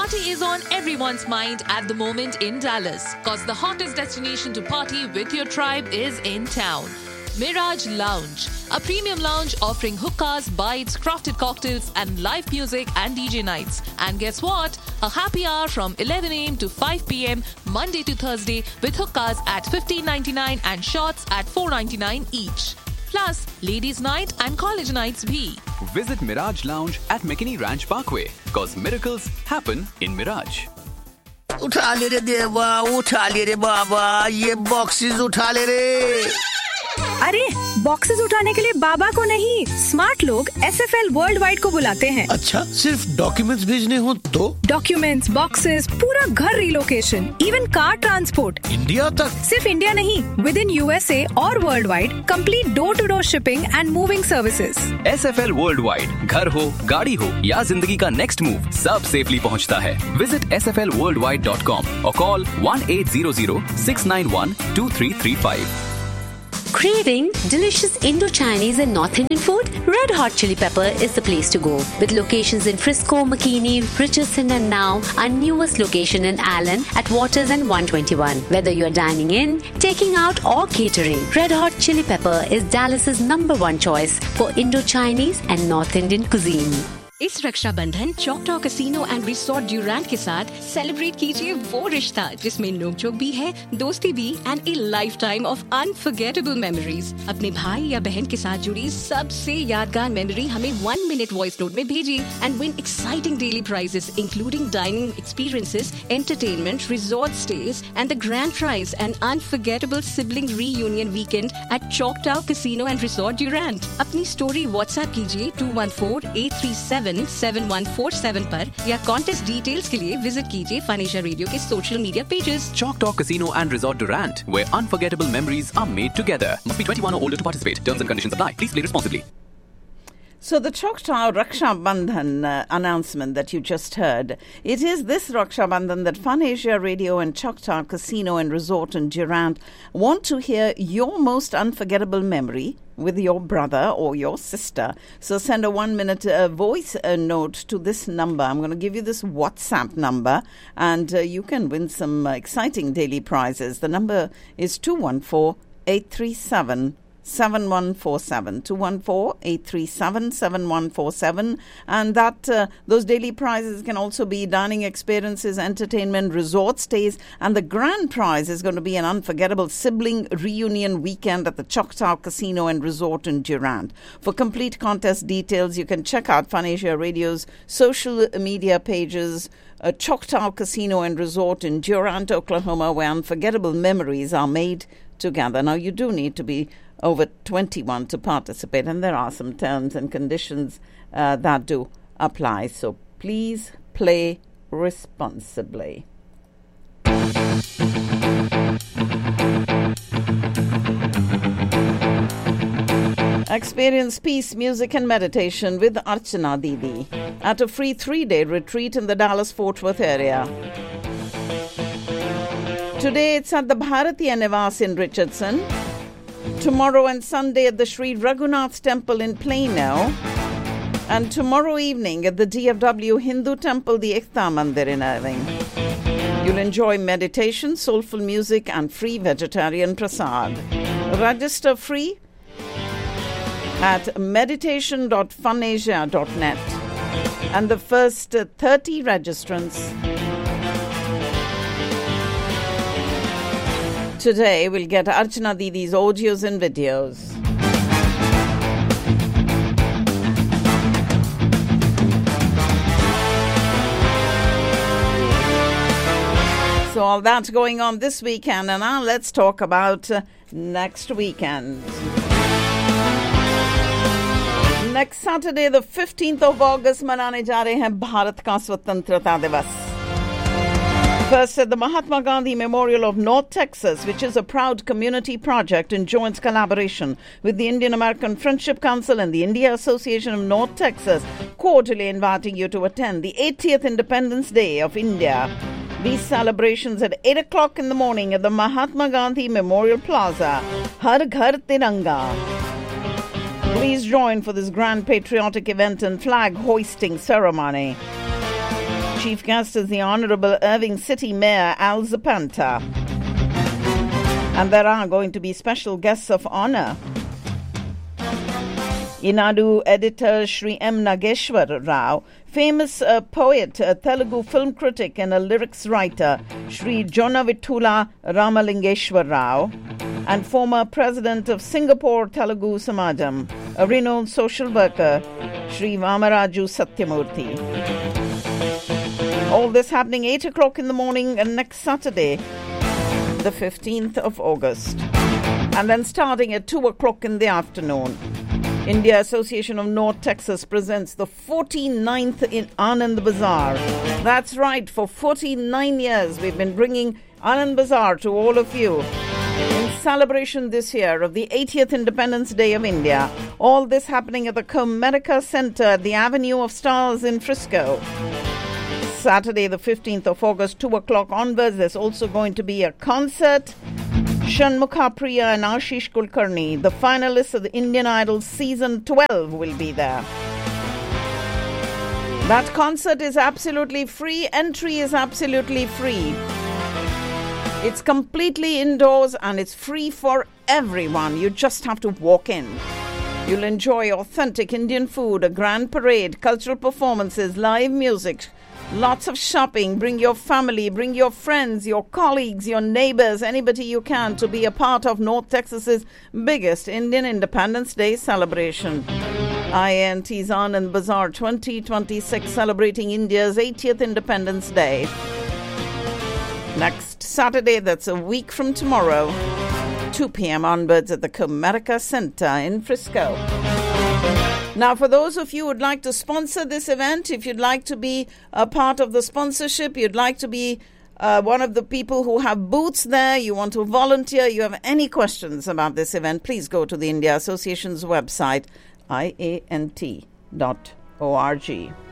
Party is on everyone's mind at the moment in Dallas, cause the hottest destination to party with your tribe is in town. Mirage Lounge, a premium lounge offering hookahs, bites, crafted cocktails and live music and DJ nights. And guess what? A happy hour from 11 a.m. to 5 p.m. Monday to Thursday with hookahs at $15.99 and shots at $4.99 each. Plus, ladies' night and college nights bhi. Visit Mirage Lounge at McKinney Ranch Parkway, cause miracles happen in Mirage. उठा ले रे देवा, उठा ले रे बाबा, ये boxes उठा ले रे। अरे बॉक्सेस उठाने के लिए बाबा को नहीं, स्मार्ट लोग SFL वर्ल्ड वाइड को बुलाते हैं। अच्छा, सिर्फ डॉक्यूमेंट्स भेजने हो तो? डॉक्यूमेंट्स, बॉक्सेस, पूरा घर relocation, even car transport, India तक? सिर्फ इंडिया नहीं, विद इन USA और world wide, complete door to door shipping and moving services. SFL world wide, घर हो, गाड़ी हो या जिंदगी का नेक्स्ट मूव, सब सेफली पहुंचता है। विजिट sflworldwide.com और call 1-800-691-2335। Craving delicious Indo-Chinese and North Indian food? Red Hot Chili Pepper is the place to go. With locations in Frisco, McKinney, Richardson and now our newest location in Allen at Waters and 121. Whether you're dining in, taking out or catering, Red Hot Chili Pepper is Dallas's #1 choice for Indo-Chinese and North Indian cuisine. इस Rakshabandhan चॉकटॉ casino and resort Durant के साथ celebrate कीजिए वो रिश्ता जिसमें नोकझोंक भी है, दोस्ती भी and A life time of unforgettable memories. अपने भाई या बहन के साथ जुड़ी सबसे यादगार मेमोरी हमें 1 minute वॉइस नोट में भेजिए and win exciting daily prices including dining experiences, entertainment, resort stage and the grand prize and unforgettable sibling reunion weekend at चॉकटॉ casino and resort Durant. अपनी स्टोरी व्हाट्सएप कीजिए 214-837-7147 पर या contest details के लिए visit कीजिए fun Asia radio के social media pages. Choctaw Casino and Resort Durant, where unforgettable memories are made together. Must be 21 or older to participate. Terms and conditions apply. Please play responsibly. So the Choctaw Raksha Bandhan announcement that you just heard, it is this Raksha Bandhan that Fun Asia Radio and Choctaw Casino and Resort in Durant want to hear your most unforgettable memory with your brother or your sister. So send a 1-minute voice note to this number. I'm going to give you this WhatsApp number and you can win some exciting daily prizes. The number is 214-837-7147. 214-837-7147, and that those daily prizes can also be dining experiences, entertainment, resort stays, and the grand prize is going to be an unforgettable sibling reunion weekend at the Choctaw Casino and Resort in Durant. For complete contest details, you can check out Fun Asia Radio's social media pages, Choctaw Casino and Resort in Durant, Oklahoma, where unforgettable memories are made together. Now, you do need to be over 21 to participate, and there are some terms and conditions that do apply. So please play responsibly. Experience peace, music and meditation with Archana Didi at a free 3-day retreat in the Dallas-Fort Worth area. Today it's at the Bharatiya Nivas in Richardson. Tomorrow and Sunday at the Sri Raghunath Temple in Plano. And tomorrow evening at the DFW Hindu Temple, the Ekta Mandir in Irving. You'll enjoy meditation, soulful music and free vegetarian prasad. Register free at meditation.funasia.net. And the first 30 registrants today will get Archana Didi's audios and videos. So all that's going on this weekend, and now let's talk about next weekend. Next Saturday, the 15th of August, मनाने जा रहे हैं भारत का स्वतंत्रता दिवस. First at the Mahatma Gandhi Memorial of North Texas, which is a proud community project in joint collaboration with the Indian American Friendship Council and the India Association of North Texas, cordially inviting you to attend the 80th Independence Day of India. These celebrations at 8 o'clock in the morning at the Mahatma Gandhi Memorial Plaza. Har Ghar Tiranga. Please join for this grand patriotic event and flag hoisting ceremony. Chief guest is the Honorable Irving City Mayor Al Zapanta. And there are going to be special guests of honor. Inadu editor Shri M. Nageshwar Rao, famous poet, Telugu film critic and a lyrics writer Shri Jonavitula Ramalingeshwar Rao, and former president of Singapore Telugu Samajam, a renowned social worker Shri Vamaraju Satyamurthy. All this happening 8 o'clock in the morning and next Saturday, the 15th of August. And then starting at 2 o'clock in the afternoon, India Association of North Texas presents the 49th in Anand Bazaar. That's right, for 49 years we've been bringing Anand Bazaar to all of you in celebration this year of the 80th Independence Day of India. All this happening at the Comerica Center at the Avenue of Stars in Frisco. Saturday the 15th of August, 2 o'clock onwards, there's also going to be a concert. Shanmukha Priya and Ashish Kulkarni, the finalists of the Indian Idol Season 12, will be there. That concert is absolutely free. Entry is absolutely free. It's completely indoors and it's free for everyone. You just have to walk in. You'll enjoy authentic Indian food, a grand parade, cultural performances, live music, lots of shopping. Bring your family, bring your friends, your colleagues, your neighbors, anybody you can to be a part of North Texas's biggest Indian Independence Day celebration. INT's Anand Bazaar 2026, celebrating India's 80th Independence Day. Next Saturday, that's a week from tomorrow, 2 p.m. onwards at the Comerica Center in Frisco. Now, for those of you who would like to sponsor this event, if you'd like to be a part of the sponsorship, you'd like to be one of the people who have booths there, you want to volunteer, you have any questions about this event, please go to the India Association's website, iant.org.